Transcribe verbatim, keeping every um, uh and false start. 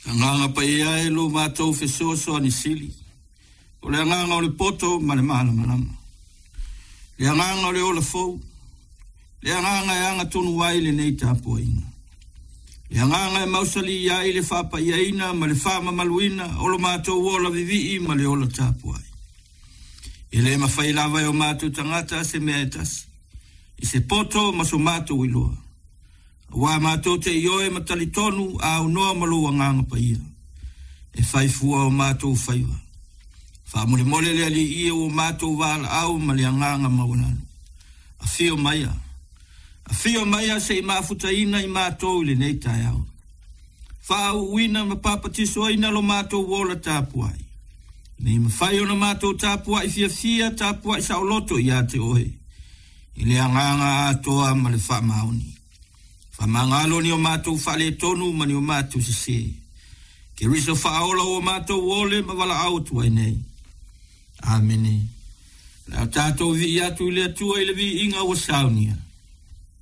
Nganga pa ia e lo mātou fesoso ani sili. O le nganga o le poto ma le mahala malama. Le nganga o le ola fou. Le nganga e anga tonu wai le nei tāpua inga. Le nganga e mausali ia i le whapa ia ina ma le whama maluina o lo mātou wola vivi ma le ola tāpua. I le mawhai lawa o mātou tangata se mea etas. I se poto ma so mātou iloa. Wa mātou te ioe ma tali tonu a unoa malua nganga pa ia. E whai fua o mātou whaiwa. Wha mole mole le ali ia o mātou wala au ma le nganga mawananu. A fio maia. A fio maia se i mafuta ina i mātou le nei tai au. Wha au uina ma papatiso ina lo mātou wola tāpuai. Nei ma whai ona mātou tāpuai fia fia tāpuai sa oloto ia te ohe. I le nganga atoa ma le wha maoni. Whamangalo ni o mātou whale tonu ma ni o mātou se se. Ke riso whaola o mātou wole ma wala autu ai nei. Amene. Lau tātou vi atu le atua i le vi inga o saunia.